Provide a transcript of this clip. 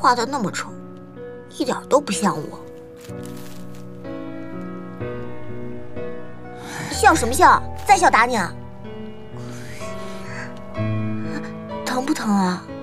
画的那么丑，一点都不像我。笑什么笑？再笑打你啊！疼不疼啊？